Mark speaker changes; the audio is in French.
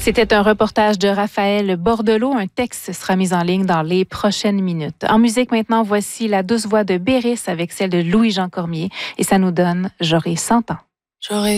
Speaker 1: C'était un reportage de Raphaël Bordelot. Un texte sera mis en ligne dans les prochaines minutes. En musique maintenant, voici la douce voix de Béris avec celle de Louis-Jean Cormier et ça nous donne « J'aurai 100 ans ».